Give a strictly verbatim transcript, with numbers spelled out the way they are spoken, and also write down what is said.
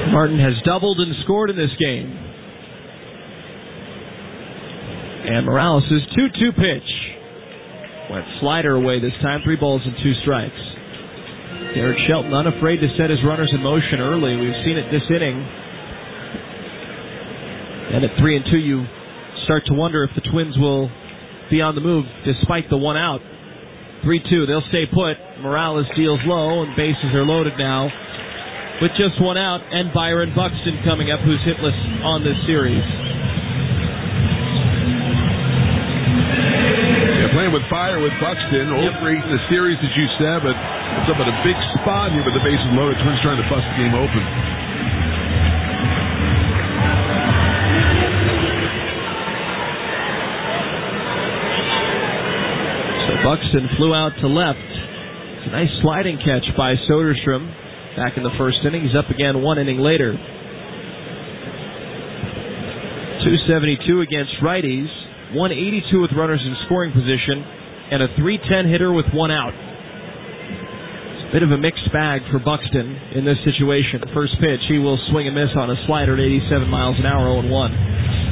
Martin has doubled and scored in this game. And Morales' two two pitch went slider away this time. Three balls and two strikes. Derek Shelton unafraid to set his runners in motion early. We've seen it this inning. And at three and two, you start to wonder if the Twins will be on the move despite the one out. three two, they'll stay put. Morales deals low, and bases are loaded now with just one out, and Byron Buxton coming up, who's hitless on this series. Yeah, playing with fire with Buxton. oh three in the series, as you said, but it's up at a big spot here with the bases loaded. Twins trying to bust the game open. Buxton flew out to left. It's a nice sliding catch by Soderstrom back in the first inning. He's up again one inning later. two seventy-two against righties, one eighty-two with runners in scoring position, and a three ten hitter with one out. It's a bit of a mixed bag for Buxton in this situation. First pitch, he will swing and miss on a slider at eighty-seven miles an hour, oh and one.